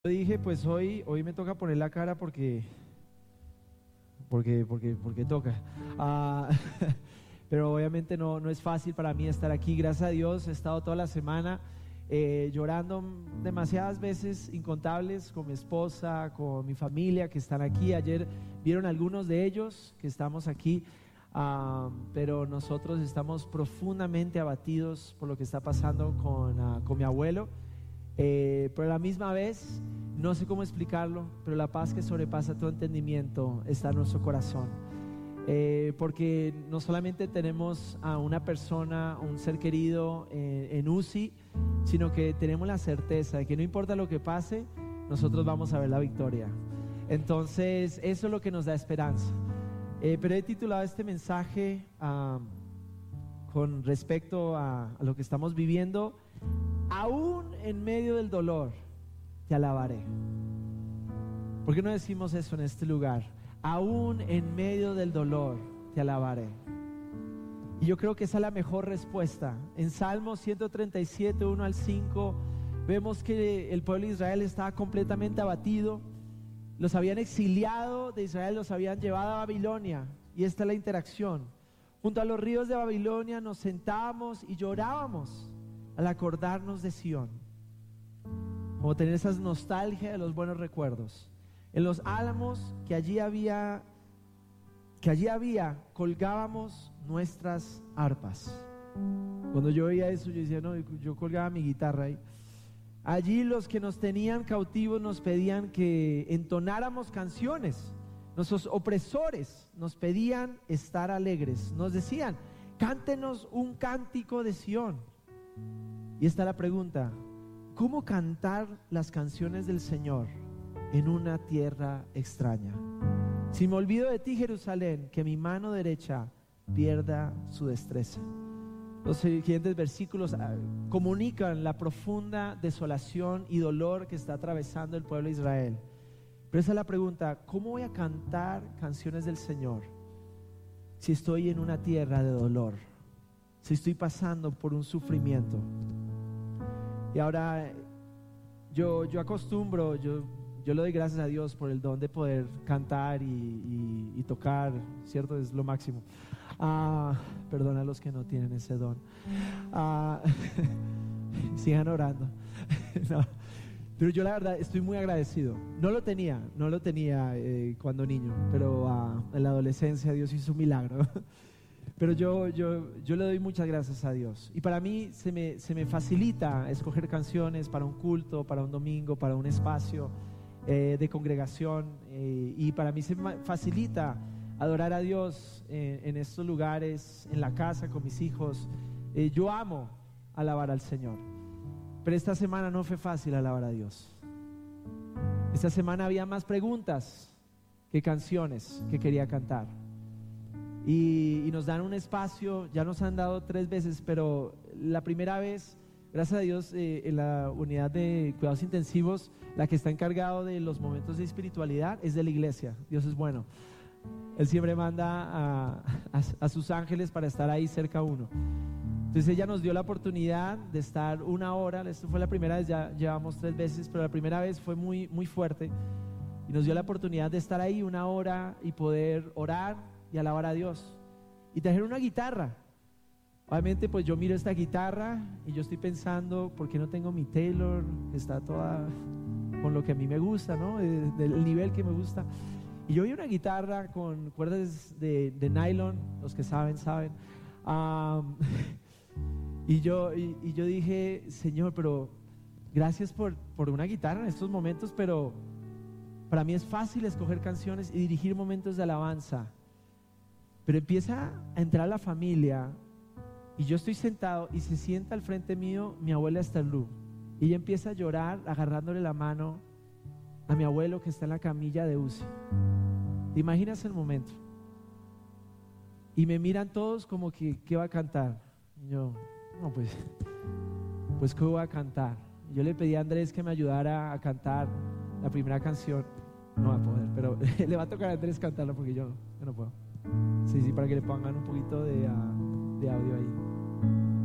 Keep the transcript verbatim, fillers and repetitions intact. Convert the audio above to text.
Yo dije, pues hoy, hoy me toca poner la cara porque, porque, porque, porque toca. Ah, pero obviamente no, no es fácil para mí estar aquí. Gracias a Dios he estado toda la semana eh, llorando demasiadas veces, incontables, con mi esposa, con mi familia que están aquí. Ayer vieron algunos de ellos que estamos aquí, ah, pero nosotros estamos profundamente abatidos por lo que está pasando con, ah, con mi abuelo. Eh, pero a la misma vez, no sé cómo explicarlo, pero la paz que sobrepasa todo entendimiento está en nuestro corazón. Eh, porque no solamente tenemos a una persona, un ser querido eh, en U C I, sino que tenemos la certeza de que no importa lo que pase, nosotros vamos a ver la victoria. Entonces, eso es lo que nos da esperanza. Eh, pero he titulado este mensaje uh, con respecto a, a lo que estamos viviendo. Aún en medio del dolor, te alabaré. ¿Por qué no decimos eso en este lugar? Aún en medio del dolor, te alabaré. Y yo creo que esa es la mejor respuesta. En Salmo ciento treinta y siete, uno al cinco, vemos que el pueblo de Israel estaba completamente abatido. Los habían exiliado de Israel, los habían llevado a Babilonia. Y esta es la interacción. Junto a los ríos de Babilonia nos sentábamos y llorábamos al acordarnos de Sión, como tener esa nostalgia de los buenos recuerdos. En los álamos que allí había, que allí había, colgábamos nuestras arpas. Cuando yo veía eso, yo decía, no, yo colgaba mi guitarra ahí. Allí los que nos tenían cautivos nos pedían que entonáramos canciones. Nuestros opresores nos pedían estar alegres. Nos decían, cántenos un cántico de Sión. Y esta es la pregunta: ¿cómo cantar las canciones del Señor en una tierra extraña? Si me olvido de ti, Jerusalén, que mi mano derecha pierda su destreza. Los siguientes versículos comunican la profunda desolación y dolor que está atravesando el pueblo de Israel. Pero esa es la pregunta: ¿cómo voy a cantar canciones del Señor si estoy en una tierra de dolor? Si estoy pasando por un sufrimiento. Y ahora yo, yo acostumbro, yo, yo le doy gracias a Dios por el don de poder cantar y, y, y tocar, ¿cierto? Es lo máximo. Ah, perdona a los que no tienen ese don. Ah, sigan orando. No. Pero yo la verdad estoy muy agradecido. No lo tenía, no lo tenía eh, cuando niño, pero ah, en la adolescencia Dios hizo un milagro. Pero yo, yo, yo le doy muchas gracias a Dios. Y para mí se me, se me facilita escoger canciones para un culto, para un domingo, para un espacio eh, de congregación. Eh, y para mí se me facilita adorar a Dios eh, en estos lugares, en la casa, con mis hijos. Eh, yo amo alabar al Señor. Pero esta semana no fue fácil alabar a Dios. Esta semana había más preguntas que canciones que quería cantar. Y, y nos dan un espacio, ya nos han dado tres veces, pero la primera vez, gracias a Dios, eh, en la unidad de cuidados intensivos, la que está encargado de los momentos de espiritualidad es de la iglesia. Dios es bueno. Él siempre manda a, a, a sus ángeles para estar ahí cerca a uno. Entonces ella nos dio la oportunidad de estar una hora. Esto fue la primera vez, ya llevamos tres veces, pero la primera vez fue muy, muy fuerte. Y nos dio la oportunidad de estar ahí una hora y poder orar y alabar a Dios. Y trajeron una guitarra. Obviamente pues yo miro esta guitarra y yo estoy pensando, ¿por qué no tengo mi Taylor? Está toda con lo que a mí me gusta, ¿no? Del, del nivel que me gusta. Y yo vi una guitarra con cuerdas de, de nylon, los que saben, saben. Um, y, yo, y, y yo dije, Señor, pero gracias por, por una guitarra en estos momentos, pero para mí es fácil escoger canciones y dirigir momentos de alabanza. Pero empieza a entrar la familia y yo estoy sentado y se sienta al frente mío mi abuela Estelú y ella empieza a llorar agarrándole la mano a mi abuelo que está en la camilla de U C I. ¿Te imaginas el momento? Y me miran todos como que ¿qué va a cantar? Y yo, no, pues pues ¿qué voy a cantar? Y yo le pedí a Andrés que me ayudara a cantar la primera canción. No va a poder, pero le va a tocar a Andrés cantarla porque yo, yo no puedo. Sí, sí, para que le pongan un poquito de, uh, de audio ahí.